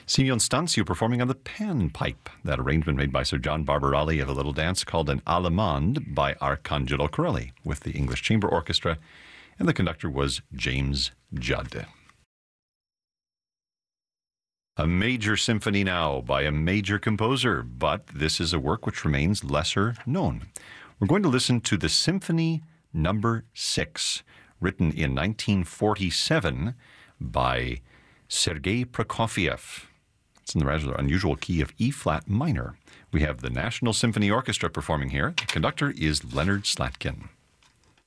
Simeon Stancio performing on the panpipe. That arrangement made by Sir John Barbarelli of a little dance called an Allemande by Arcangelo Corelli with the English Chamber Orchestra, and the conductor was James Judd. A major symphony now by a major composer, but this is a work which remains lesser known. We're going to listen to the Symphony Number 6, written in 1947 by Sergei Prokofiev. It's in the rather unusual key of E-flat minor. We have the National Symphony Orchestra performing here. The conductor is Leonard Slatkin.